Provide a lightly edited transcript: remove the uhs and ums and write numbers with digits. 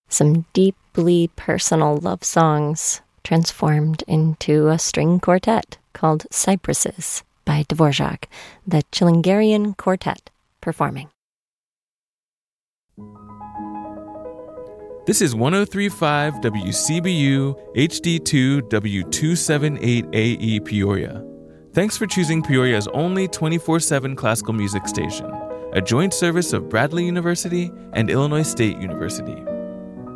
Some deeply personal love songs transformed into a string quartet called Cypresses by Dvorak, the Chilingarian Quartet performing. This is 103.5 WCBU HD2 W278AE Peoria. Thanks for choosing Peoria's only 24/7 classical music station, a joint service of Bradley University and Illinois State University.